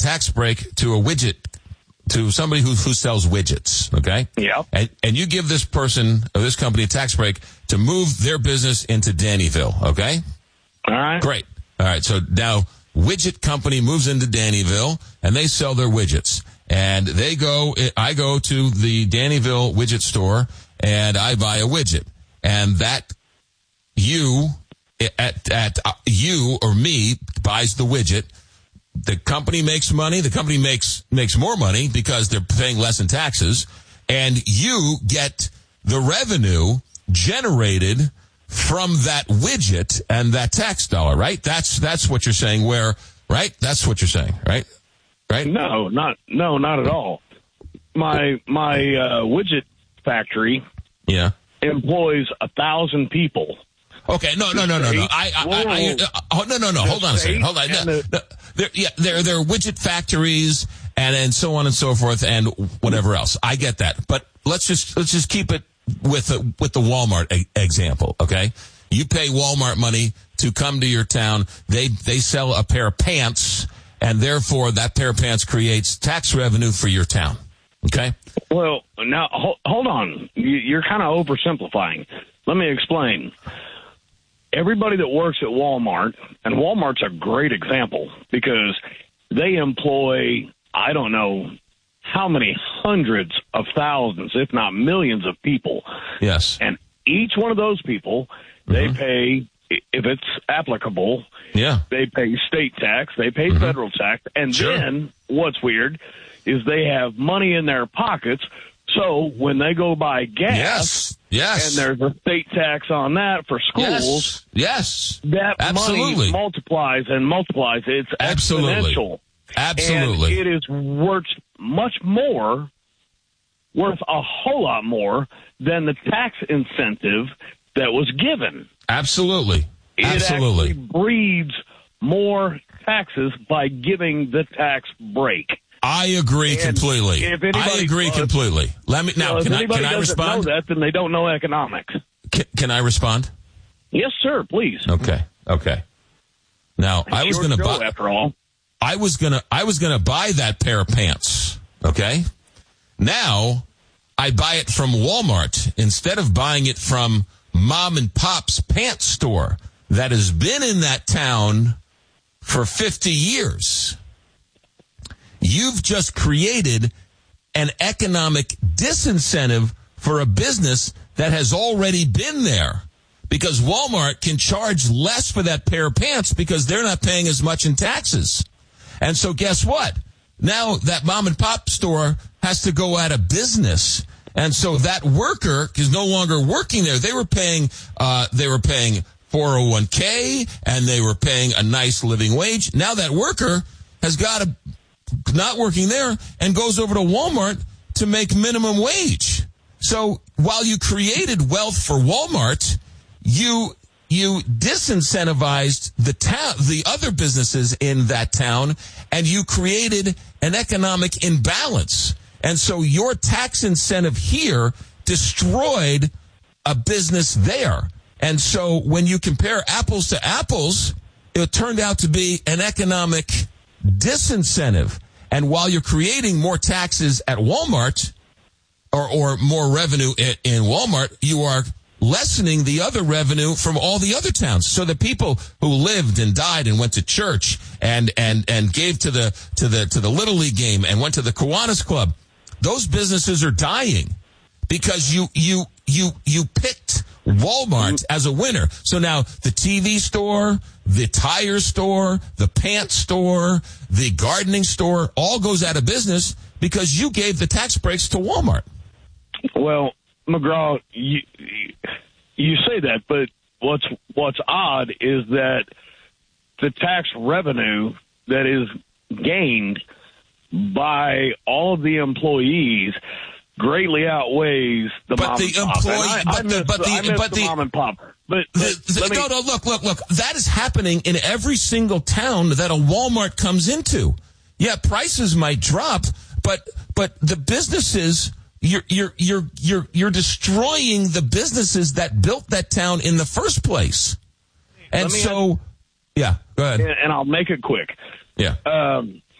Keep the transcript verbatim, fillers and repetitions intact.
tax break to a widget, to somebody who, who sells widgets, okay? Yeah. And, and you give this person, or this company, a tax break to move their business into Dannyville, okay? All right. Great. All right, so now widget company moves into Dannyville, and they sell their widgets. And they go, I go to the Dannyville widget store, and I buy a widget. And that, you, at, at, uh, you or me buys the widget. The company makes money. The company makes, makes more money because they're paying less in taxes. And you get the revenue generated from that widget and that tax dollar, right? That's, that's what you're saying where, right? That's what you're saying, right? Right? No, not, no, not at all. My, my, uh, widget factory. Yeah. Employs a thousand people. Okay, no, no, no, no, no. I, I, I, I uh, oh, no, no, no. Hold on a second. Hold on. No, the, no, they're, yeah, they're, they're widget factories and, and so on and so forth and whatever else. I get that. But let's just, let's just keep it with the, with the Walmart e- example, okay? You pay Walmart money to come to your town. They, they sell a pair of pants and therefore that pair of pants creates tax revenue for your town. Okay? Well, now, hold, hold on. You, you're kind of oversimplifying. Let me explain. Everybody that works at Walmart, and Walmart's a great example because they employ, I don't know how many hundreds of thousands, if not millions of people. Yes. And each one of those people, they mm-hmm. pay, if it's applicable, yeah, they pay state tax, they pay mm-hmm. federal tax, and sure. then what's weird is they have money in their pockets, so when they go buy gas, yes, yes. and there's a state tax on that for schools, yes, yes. that Absolutely. money multiplies and multiplies. It's Absolutely. exponential. Absolutely. And it is worth much more, worth a whole lot more than the tax incentive that was given. Absolutely. It Absolutely. actually breeds more taxes by giving the tax break. I agree and completely. Anybody, I agree uh, completely. Let me now. Well, can if I anybody can I doesn't respond? know that, then they don't know economics. Can, can I respond? Yes, sir. Please. Okay. Okay. Now It's I was your going to show, buy. After all, I was gonna. I was gonna buy that pair of pants. Okay. Now I buy it from Walmart instead of buying it from mom and pop's pants store that has been in that town for fifty years. You've just created an economic disincentive for a business that has already been there because Walmart can charge less for that pair of pants because they're not paying as much in taxes. And so guess what? Now that mom and pop store has to go out of business. And so that worker is no longer working there. They were paying, uh, they were paying four oh one k and they were paying a nice living wage. Now that worker has got to not working there and goes over to Walmart to make minimum wage. So while you created wealth for Walmart, you you disincentivized the town, the other businesses in that town, and you created an economic imbalance. And so your tax incentive here destroyed a business there. And so when you compare apples to apples, it turned out to be an economic disincentive. And while you're creating more taxes at Walmart or, or more revenue in, in Walmart, you are lessening the other revenue from all the other towns. So the people who lived and died and went to church and, and, and gave to the, to the, to the Little League game and went to the Kiwanis Club, those businesses are dying because you, you, you, you picked Walmart as a winner. So now the T V store, the tire store, the pants store, the gardening store all goes out of business because you gave the tax breaks to Walmart. Well, McGraw, you, you say that, but what's what's odd is that the tax revenue that is gained by all of the employees greatly outweighs the but mom the and pop. employee, I, but I the, miss, but the, I miss but the, the mom and pop. But, but the, the, me, no, no, look, look, look. That is happening in every single town that a Walmart comes into. Yeah, prices might drop, but but the businesses, you're you're you're you're you're destroying the businesses that built that town in the first place. And so, ask, yeah, go ahead. And, and I'll make it quick. Yeah. Um,